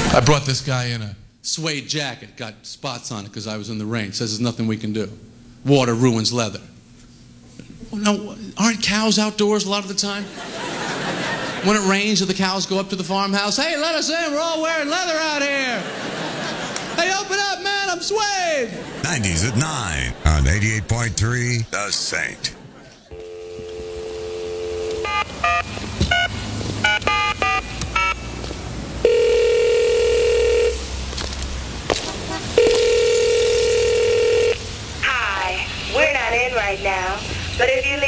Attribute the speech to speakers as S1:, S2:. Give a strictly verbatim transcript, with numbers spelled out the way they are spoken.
S1: I brought this guy in a suede jacket, got spots on it because I was in the rain. Says there's nothing we can do. Water ruins leather. Well, now, aren't cows outdoors a lot of the time? When it rains, do the cows go up to the farmhouse? Hey, let us in, we're all wearing leather out here. Hey, open up, man, I'm suede.
S2: nineties at nine on eighty-eight point three, The Saint.